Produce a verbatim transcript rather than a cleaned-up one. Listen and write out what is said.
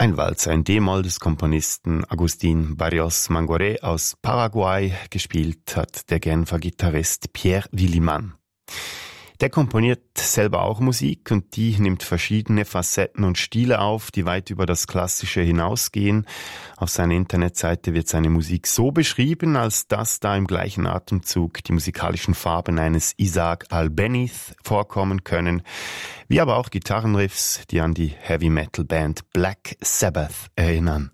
Ein Walzer in D-Moll des Komponisten Agustín Barrios Mangoré aus Paraguay, gespielt hat der Genfer Gitarrist Pierre Willimann. Der komponiert selber auch Musik und die nimmt verschiedene Facetten und Stile auf, die weit über das Klassische hinausgehen. Auf seiner Internetseite wird seine Musik so beschrieben, als dass da im gleichen Atemzug die musikalischen Farben eines Isaac Albéniz vorkommen können, wie aber auch Gitarrenriffs, die an die Heavy-Metal-Band Black Sabbath erinnern.